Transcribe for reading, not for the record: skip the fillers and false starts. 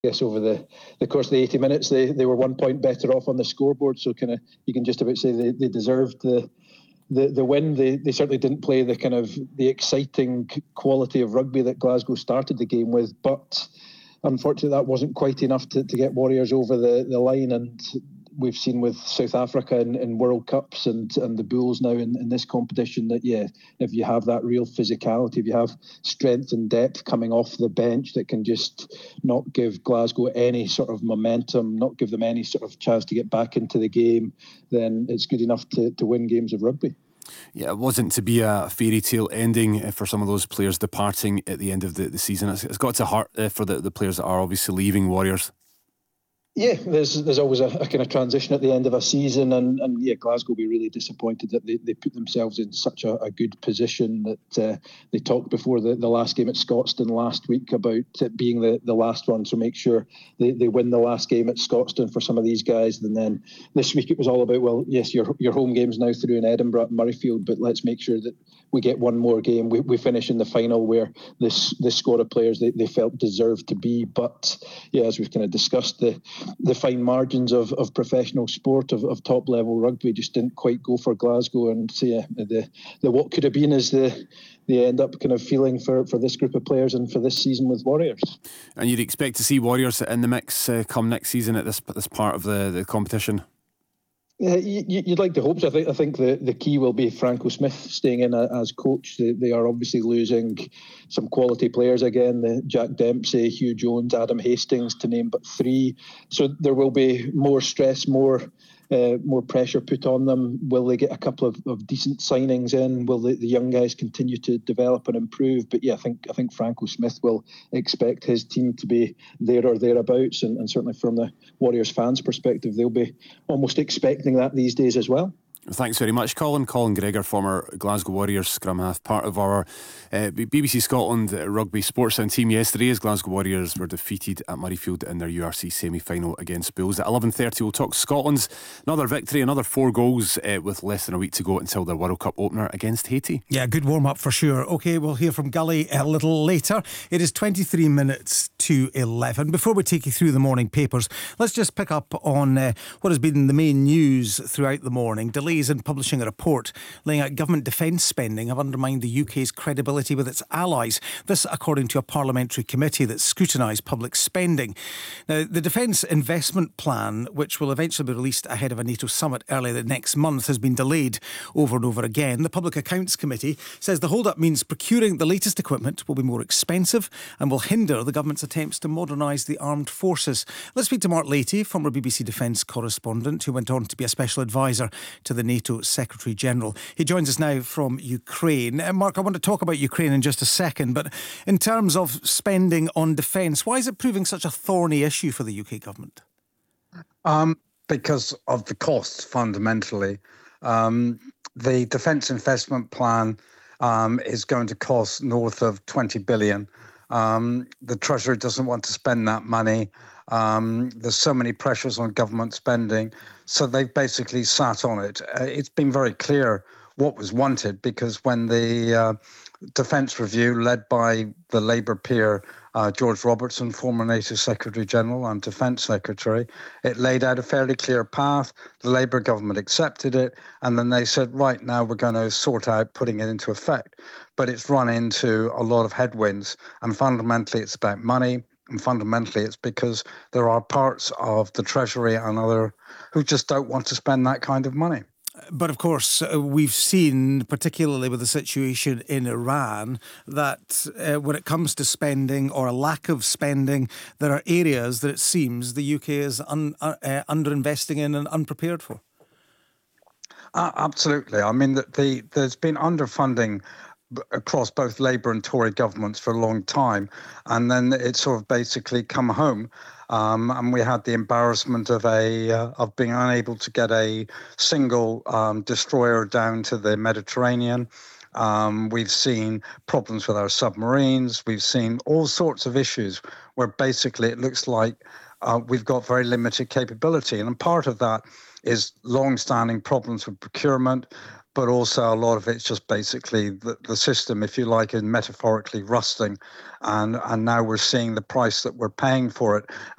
Yes, over the course of the 80 minutes, they were 1 point better off on the scoreboard. So you can just about say they deserved the win. They certainly didn't play the exciting quality of rugby that Glasgow started the game with, but unfortunately that wasn't quite enough to get Warriors over the line. And we've seen with South Africa in World Cups and the Bulls now in this competition that, if you have that real physicality, if you have strength and depth coming off the bench that can just not give Glasgow any sort of momentum, not give them any sort of chance to get back into the game, then it's good enough to win games of rugby. Yeah, it wasn't to be a fairy tale ending for some of those players departing at the end of the season. It's got to hurt for the players that are obviously leaving Warriors. Yeah, there's always a kind of transition at the end of a season, and Glasgow will be really disappointed that they put themselves in such a good position that they talked before the last game at Scotstoun last week about it being the last one, so make sure they win the last game at Scotstoun for some of these guys. And then this week it was all about, well, yes, your home game's now through in Edinburgh at Murrayfield, but let's make sure that we get one more game. We finish in the final where this squad of players they felt deserved to be. But as we've kind of discussed, the fine margins of professional sport, of top level rugby, just didn't quite go for Glasgow. And so the what could have been is the end up kind of feeling for this group of players and for this season with Warriors. And you'd expect to see Warriors in the mix come next season at this part of the competition? You'd like to hope so. I think the key will be Franco Smith staying in as coach. They are obviously losing some quality players again. Jack Dempsey, Hugh Jones, Adam Hastings, to name but three. So there will be more stress, more pressure put on them. Will they get a couple of decent signings in? Will the young guys continue to develop and improve? But I think Franco Smith will expect his team to be there or thereabouts, and certainly from the Warriors fans' perspective, they'll be almost expecting that these days as well. Thanks very much, Colin. Colin Gregor, former Glasgow Warriors scrum half, part of our BBC Scotland rugby sports sound team yesterday as Glasgow Warriors were defeated at Murrayfield in their URC semi-final against Bulls. At 11:30 we'll talk Scotland's another victory, another 4 goals with less than a week to go until their World Cup opener against Haiti. Yeah, good warm-up for sure. OK, we'll hear from Gully a little later. It is 23 minutes to 11. Before we take you through the morning papers, let's just pick up on what has been the main news throughout the morning. Delays in publishing a report laying out government defence spending have undermined the UK's credibility with its allies. This according to a parliamentary committee that scrutinised public spending. Now, the Defence Investment Plan, which will eventually be released ahead of a NATO summit early the next month, has been delayed over and over again. The Public Accounts Committee says the hold-up means procuring the latest equipment will be more expensive and will hinder the government's attempts to modernise the armed forces. Let's speak to Mark Leahy, former BBC Defence correspondent, who went on to be a special advisor to the NATO Secretary General. He joins us now from Ukraine. Mark, I want to talk about Ukraine in just a second, but in terms of spending on defence, why is it proving such a thorny issue for the UK government? Because of the costs, fundamentally. The Defence Investment Plan is going to cost north of 20 billion. The Treasury doesn't want to spend that money. There's so many pressures on government spending, so they've basically sat on it. It's been very clear what was wanted, because when the Defence Review, led by the Labour peer George Robertson, former NATO Secretary General and Defence Secretary, it laid out a fairly clear path. The Labour government accepted it, and then they said, right, now we're going to sort out putting it into effect. But it's run into a lot of headwinds, and fundamentally it's about money. And fundamentally, it's because there are parts of the Treasury and other who just don't want to spend that kind of money. But of course, we've seen, particularly with the situation in Iran, that when it comes to spending or a lack of spending, there are areas that it seems the UK is underinvesting in and unprepared for. Absolutely. I mean, there's been underfunding across both Labour and Tory governments for a long time, and then it's sort of basically come home, and we had the embarrassment of being unable to get a single destroyer down to the Mediterranean. We've seen problems with our submarines. We've seen all sorts of issues where basically it looks like we've got very limited capability, and part of that is long-standing problems with procurement, but also a lot of it's just basically the system, if you like, is metaphorically rusting. And now we're seeing the price that we're paying for it.